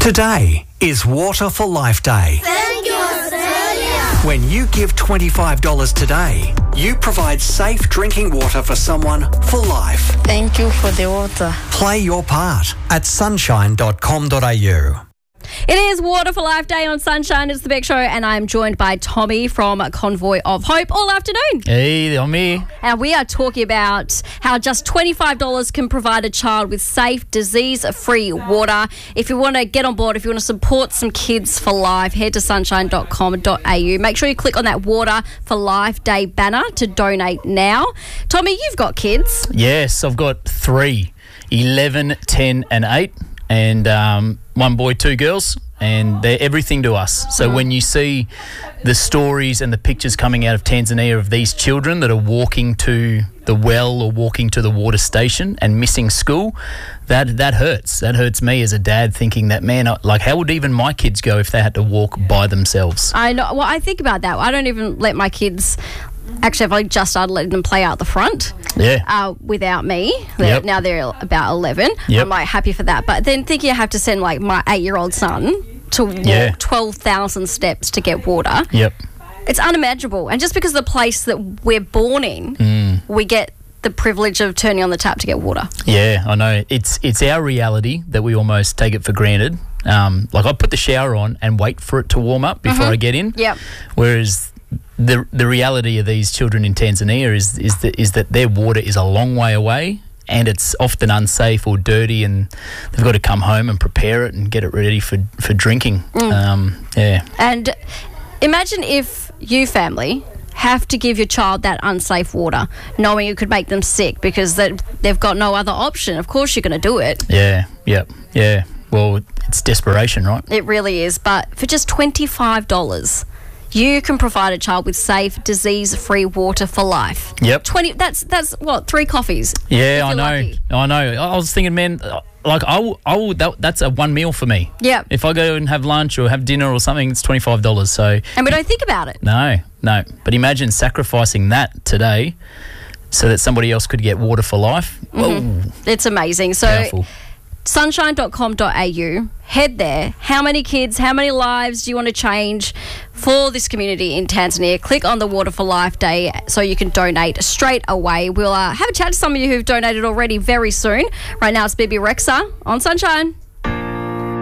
Today is Water for Life Day. Thank you, Australia. When you give $25 today, you provide safe drinking water for someone for life. Thank you for the water. Play your part at sunshine.com.au. It is Water for Life Day on Sunshine. It's the Beck Show, and I'm joined by Tommy from Convoy of Hope all afternoon. Hey, I'm here. And we are talking about how just $25 can provide a child with safe, disease-free water. If you want to get on board, if you want to support some kids for life, head to sunshine.com.au. Make sure you click on that Water for Life Day banner to donate now. Tommy, you've got kids. Yes, I've got 3, 11, 10 and 8. And one boy, 2 girls, and they're everything to us. So when you see the stories and the pictures coming out of Tanzania of these children that are walking to the well or walking to the water station and missing school, that hurts. That hurts me as a dad, thinking that, man, like, how would even my kids go if they had to walk by themselves? I know. Well, I think about that. I don't even let my kids... Actually, I've only just started letting them play out the front without me. Now they're about 11. Yep. I'm like happy for that. But then thinking I have to send like my 8-year-old son to walk 12,000 steps to get water. Yep. It's unimaginable. And just because of the place that we're born in, we get the privilege of turning on the tap to get water. Yeah, I know. It's our reality that we almost take it for granted. Like I put the shower on and wait for it to warm up before I get in. Yep. Whereas the reality of these children in Tanzania is that their water is a long way away, and it's often unsafe or dirty, and they've got to come home and prepare it and get it ready for drinking. And imagine if you, family, have to give your child that unsafe water, knowing it could make them sick because they've got no other option. Of course you're going to do it. Yeah. Well, it's desperation, right? It really is. But for just $25... you can provide a child with safe, disease-free water for life. Yep. That's what, 3 coffees? Yeah, I know. I know. I was thinking, man, like that's a one meal for me. Yeah. If I go and have lunch or have dinner or something, it's $25. So. And we don't think about it. No. But imagine sacrificing that today so that somebody else could get water for life. It's amazing. So. Powerful. Sunshine.com.au, head there. How many kids, how many lives do you want to change for this community in Tanzania? Click on the Water for Life Day so you can donate straight away. We'll have a chat to some of you who've donated already very soon. Right now it's Bibi Rexha on Sunshine.